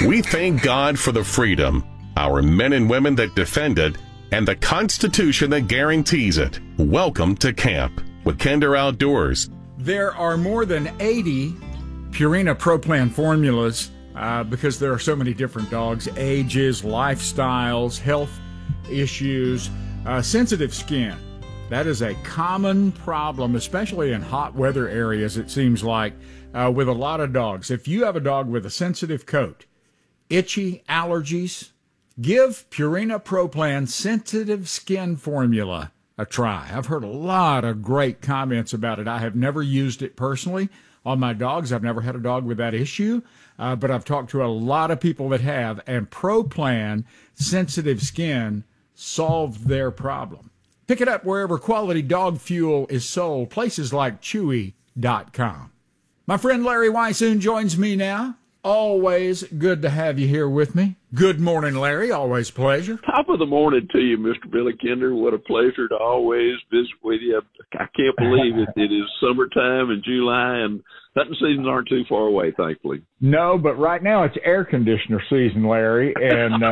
We thank God for the freedom, our men and women that defend it, and the Constitution that guarantees it. Welcome to camp with Kinder Outdoors. There are more than 80 Purina Pro Plan formulas because there are so many different dogs, ages, lifestyles, health issues, sensitive skin. That is a common problem, especially in hot weather areas, it seems like, with a lot of dogs. If you have a dog with a sensitive coat, itchy, allergies, give Purina Pro Plan Sensitive Skin Formula a try. I've heard a lot of great comments about it. I have never used it personally on my dogs. I've never had a dog with that issue, but I've talked to a lot of people that have, and Pro Plan Sensitive Skin solved their problem. Pick it up wherever quality dog fuel is sold, places like Chewy.com. My friend Larry Weishuhn joins me now. Always good to have you here with me. Good morning, Larry. Always a pleasure. Top of the morning to you, Mr. Billy Kinder. What a pleasure to always visit with you. I can't believe it. It is summertime in July, and hunting seasons aren't too far away, thankfully. No, but right now it's air conditioner season, Larry, and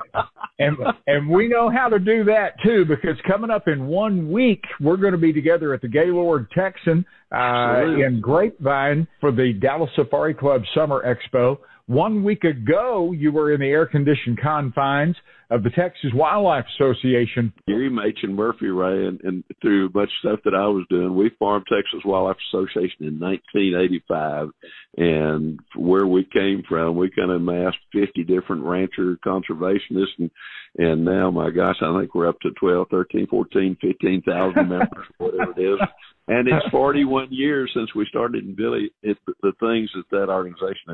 and we know how to do that too, because coming up in 1 week we're going to be together at the Gaylord Texan in Grapevine for the Dallas Safari Club Summer Expo. 1 week ago, you were in the air-conditioned confines of the Texas Wildlife Association. Gary Machen, Murphy Ray, and through much stuff that I was doing, we formed Texas Wildlife Association in 1985. And where we came from, we kind of amassed 50 different rancher conservationists. And now, my gosh, I think we're up to 12, 13, 14, 15,000 members, whatever it is. And it's 41 years since we started. And Billy, the things that organization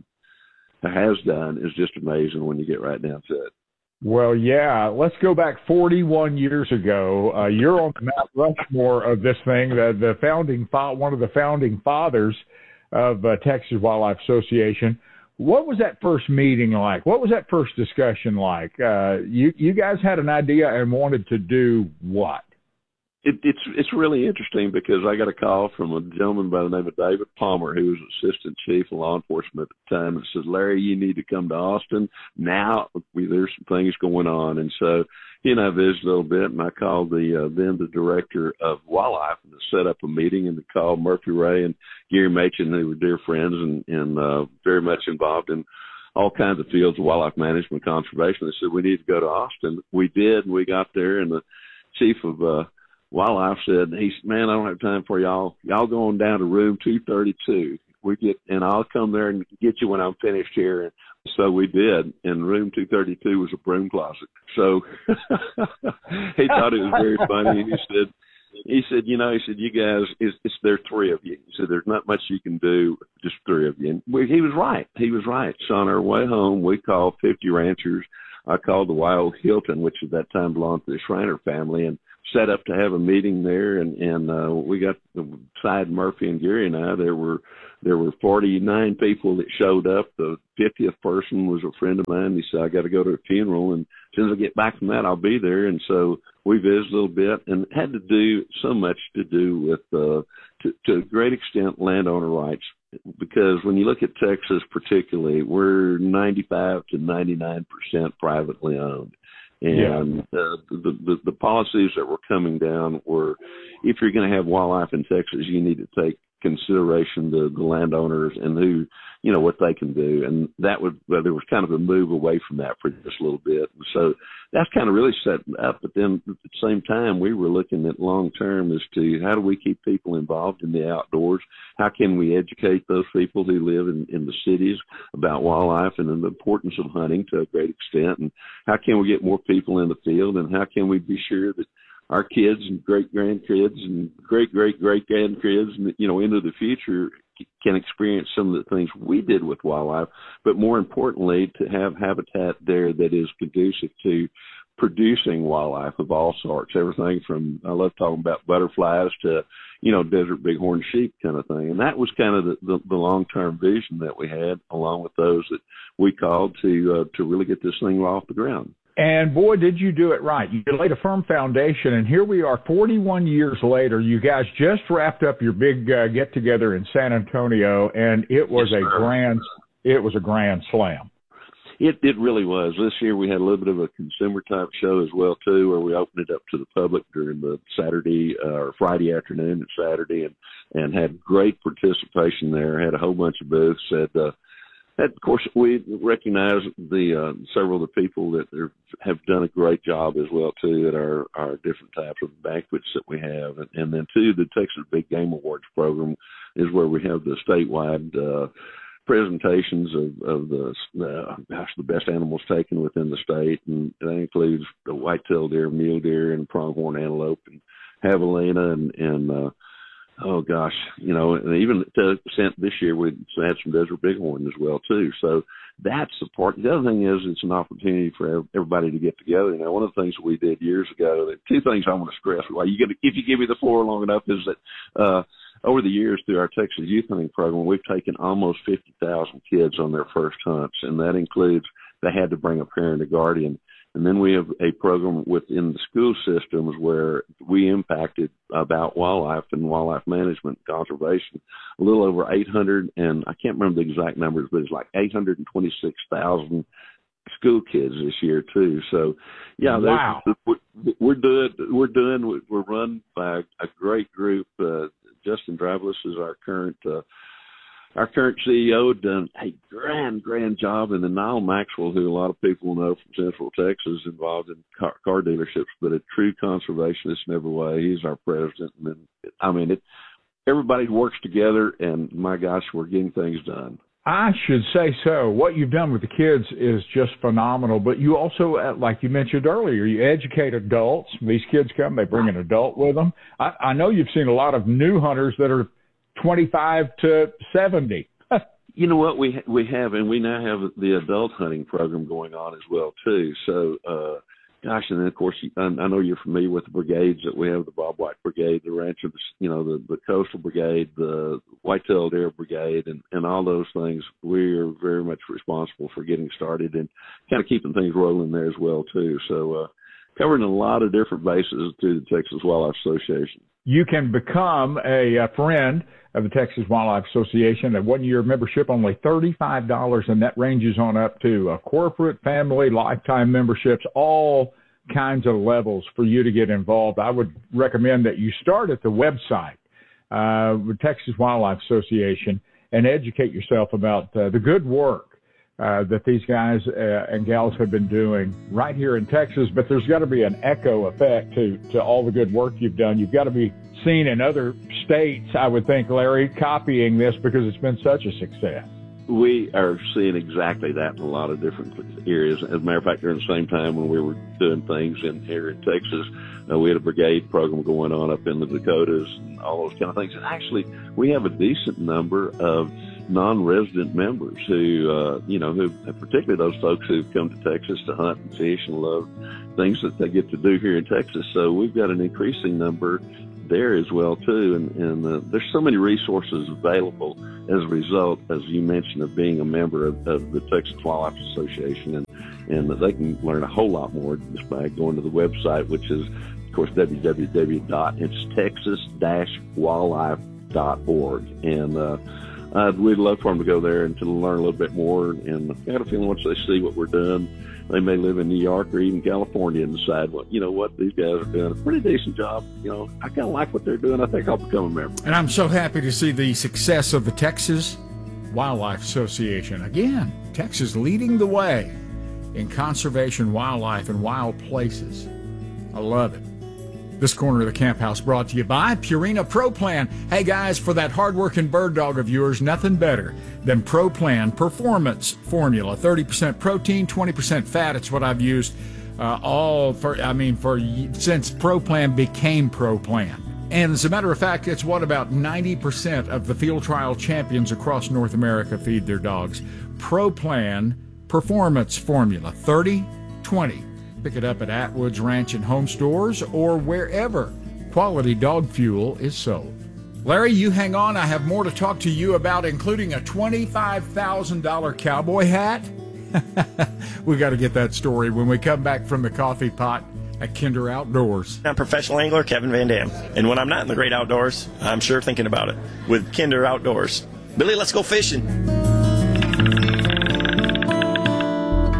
has done is just amazing when you get right down to it. Well, yeah, let's go back 41 years ago. You're on the Mount Rushmore of this thing, one of the founding fathers of Texas Wildlife Association. What was that first meeting like? What was that first discussion like? You guys had an idea and wanted to do what? It's really interesting because I got a call from a gentleman by the name of David Palmer, who was assistant chief of law enforcement at the time, and says, Larry, you need to come to Austin. Now there's some things going on. And so he and I visited a little bit, and I called then the director of wildlife and set up a meeting, and called Murphy Ray and Gary Machen, who were dear friends and very much involved in all kinds of fields of wildlife management, conservation. They said, we need to go to Austin. We did, and we got there, and the chief of Wildlife said, man, I don't have time for y'all. Y'all going down to room 232. And I'll come there and get you when I'm finished here. And so we did. And room 232 was a broom closet. So he thought it was very funny. And he said, you guys, there are three of you. He said, there's not much you can do, just three of you. And he was right. He was right. So on our way home, we called 50 ranchers. I called the Wild Hilton, which at that time belonged to the Schreiner family, and set up to have a meeting there, and we got beside Murphy and Gary and I, there were 49 people that showed up. The 50th person was a friend of mine. He said, I got to go to a funeral, and as soon as I get back from that, I'll be there. And so we visited a little bit, and it had to do so much to do with to a great extent landowner rights, because when you look at Texas particularly, we're 95 to 99% privately owned. And the policies that were coming down were, if you're going to have wildlife in Texas, you need to take consideration the landowners and who, what they can do. And there was kind of a move away from that for just a little bit. And so that's kind of really set up. But then at the same time, we were looking at long term as to how do we keep people involved in the outdoors? How can we educate those people who live in the cities about wildlife and the importance of hunting to a great extent? And how can we get more people in the field? And how can we be sure that our kids and great-grandkids and great-great-great-grandkids, into the future can experience some of the things we did with wildlife, but more importantly, to have habitat there that is conducive to producing wildlife of all sorts, everything from, I love talking about butterflies to, desert bighorn sheep kind of thing. And that was kind of the long-term vision that we had, along with those that we called to really get this thing off the ground. And boy, did you do it right. You laid a firm foundation, and here we are 41 years later. You guys just wrapped up your big get-together in San Antonio, and it was a grand slam. It really was. This year we had a little bit of a consumer type show as well too, where we opened it up to the public during the Saturday or Friday afternoon and Saturday, and had great participation there. Had a whole bunch of booths. Of course, we recognize the several of the people that have done a great job as well too at our different types of banquets that we have, and then too the Texas Big Game Awards program is where we have the statewide presentations of the best animals taken within the state, and that includes the white-tailed deer, mule deer, and pronghorn antelope, and javelina, and oh gosh, and even this year we had some desert bighorn as well too. So that's the part. The other thing is it's an opportunity for everybody to get together. One of the things we did years ago, two things I want to stress. If you give me the floor long enough, is that over the years through our Texas Youth Hunting Program, we've taken almost 50,000 kids on their first hunts, and that includes they had to bring a parent or guardian. And then we have a program within the school systems where we impacted about wildlife and wildlife management and conservation, a little over 800, and I can't remember the exact numbers, but it's like 826,000 school kids this year too. So yeah, wow. We're run by a great group. Justin Dravelis is our current CEO, done a grand job, and then Niall Maxwell, who a lot of people know from Central Texas, involved in car dealerships, but a true conservationist in every way. He's our president, and everybody works together, and my gosh, we're getting things done. I should say so. What you've done with the kids is just phenomenal, but you also, like you mentioned earlier, you educate adults. These kids come, they bring an adult with them. I know you've seen a lot of new hunters that are 25 to 70. You know what, we have, and we now have the adult hunting program going on as well too. So, gosh, and then of course, I know you're familiar with the brigades that we have: the Bob White Brigade, the Rancher, the Coastal Brigade, the White-tailed Deer Brigade, and all those things. We are very much responsible for getting started and kind of keeping things rolling there as well too. So, covering a lot of different bases through the Texas Wildlife Association. You can become a friend of the Texas Wildlife Association. A one-year membership, only $35, and that ranges on up to corporate, family, lifetime memberships, all kinds of levels for you to get involved. I would recommend that you start at the website with Texas Wildlife Association and educate yourself about the good work that these guys and gals have been doing right here in Texas. But there's got to be an echo effect to all the good work you've done. You've got to be seen in other states, I would think, Larry, copying this because it's been such a success. We are seeing exactly that in a lot of different areas. As a matter of fact, during the same time when we were doing things here in Texas, we had a brigade program going on up in the Dakotas and all those kind of things. And actually, we have a decent number of non-resident members who particularly those folks who've come to Texas to hunt and fish and love things that they get to do here in Texas. So we've got an increasing number there as well too, and there's so many resources available as a result, as you mentioned, of being a member of the Texas Wildlife Association, and they can learn a whole lot more just by going to the website, which is, of course, www.texas-wildlife.org, and we'd love for them to go there and to learn a little bit more. And I got a feeling once they see what we're doing, they may live in New York or even California and decide, what these guys are doing a pretty decent job. I kind of like what they're doing. I think I'll become a member. And I'm so happy to see the success of the Texas Wildlife Association. Again, Texas leading the way in conservation, wildlife, and wild places. I love it. This corner of the Camp House brought to you by Purina Pro Plan. Hey guys, for that hardworking bird dog of yours, nothing better than Pro Plan Performance Formula. 30% protein, 20% fat. It's what I've used since Pro Plan became Pro Plan. And as a matter of fact, it's what about 90% of the field trial champions across North America feed their dogs. Pro Plan Performance Formula, 30-20. Pick it up at Atwood's Ranch and Home Stores or wherever quality dog fuel is sold. Larry, you hang on. I have more to talk to you about, including a $25,000 cowboy hat. We got to get that story when we come back from the coffee pot at Kinder Outdoors. I'm professional angler Kevin Van Dam, and when I'm not in the great outdoors, I'm sure thinking about it with Kinder Outdoors. Billy, let's go fishing.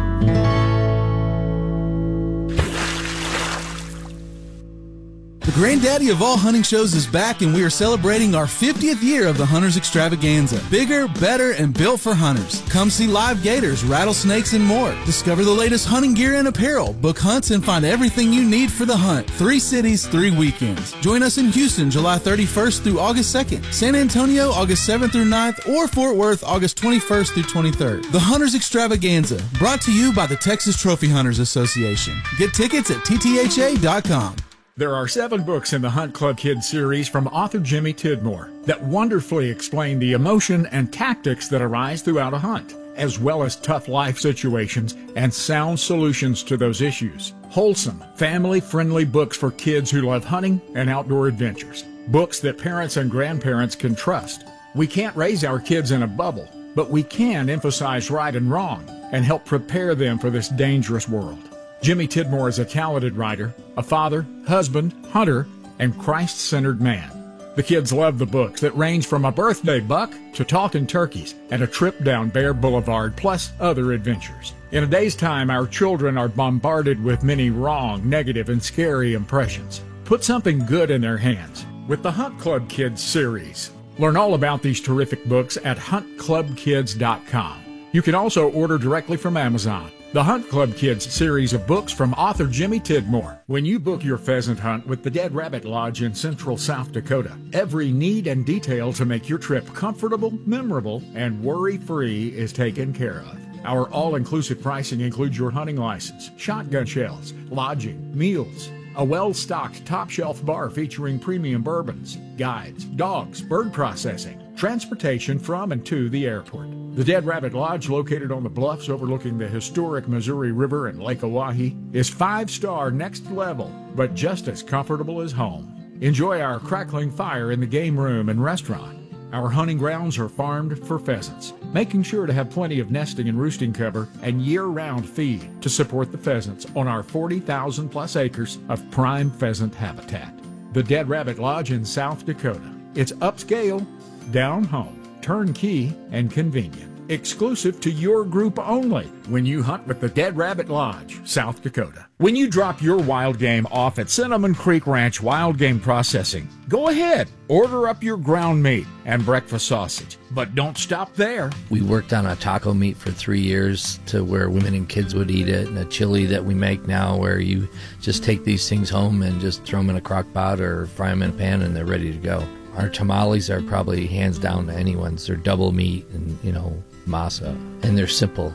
Granddaddy of all hunting shows is back, and we are celebrating our 50th year of the Hunters Extravaganza. Bigger, better, and built for hunters. Come see live gators, rattlesnakes, and more. Discover the latest hunting gear and apparel. Book hunts and find everything you need for the hunt. 3 cities, 3 weekends. Join us in Houston, July 31st through August 2nd. San Antonio, August 7th through 9th, or Fort Worth, August 21st through 23rd. The Hunters Extravaganza, brought to you by the Texas Trophy Hunters Association. Get tickets at ttha.com. There are 7 books in the Hunt Club Kids series from author Jimmy Tidmore that wonderfully explain the emotion and tactics that arise throughout a hunt, as well as tough life situations and sound solutions to those issues. Wholesome, family-friendly books for kids who love hunting and outdoor adventures. Books that parents and grandparents can trust. We can't raise our kids in a bubble, but we can emphasize right and wrong and help prepare them for this dangerous world. Jimmy Tidmore is a talented writer, a father, husband, hunter, and Christ-centered man. The kids love the books that range from a birthday buck to talking turkeys and a trip down Bear Boulevard, plus other adventures. In a day's time, our children are bombarded with many wrong, negative, and scary impressions. Put something good in their hands with the Hunt Club Kids series. Learn all about these terrific books at huntclubkids.com. You can also order directly from Amazon. The Hunt Club Kids series of books from author Jimmy Tidmore. When you book your pheasant hunt with the Dead Rabbit Lodge in central South Dakota, every need and detail to make your trip comfortable, memorable, and worry-free is taken care of. Our all-inclusive pricing includes your hunting license, shotgun shells, lodging, meals, a well-stocked top-shelf bar featuring premium bourbons, guides, dogs, bird processing, transportation from and to the airport. The Dead Rabbit Lodge, located on the bluffs overlooking the historic Missouri River and Lake Oahe, is 5-star next level, but just as comfortable as home. Enjoy our crackling fire in the game room and restaurant. Our hunting grounds are farmed for pheasants, making sure to have plenty of nesting and roosting cover and year-round feed to support the pheasants on our 40,000-plus acres of prime pheasant habitat. The Dead Rabbit Lodge in South Dakota. It's upscale, down home, turnkey, and convenient. Exclusive to your group only when you hunt with the Dead Rabbit Lodge, South Dakota. When you drop your wild game off at Cinnamon Creek Ranch Wild Game Processing, go ahead, order up your ground meat and breakfast sausage. But don't stop there. We worked on a taco meat for 3 years to where women and kids would eat it, and a chili that we make now where you just take these things home and just throw them in a crock pot or fry them in a pan and they're ready to go. Our tamales are probably hands down to anyone's. They're double meat and, masa, and they're simple,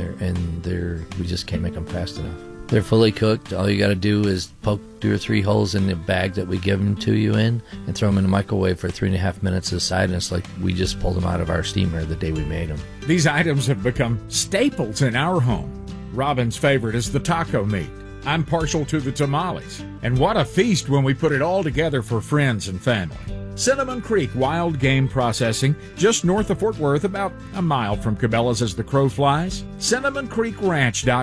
and we just can't make them fast enough. They're fully cooked. All you got to do is poke 2 or 3 holes in the bag that we give them to you in and throw them in the microwave for 3.5 minutes aside, and it's like we just pulled them out of our steamer the day we made them. These items have become staples in our home. Robin's favorite is the taco meat. I'm partial to the tamales. And what a feast when we put it all together for friends and family. Cinnamon Creek Wild Game Processing, just north of Fort Worth, about a mile from Cabela's as the crow flies. CinnamonCreekRanch.com.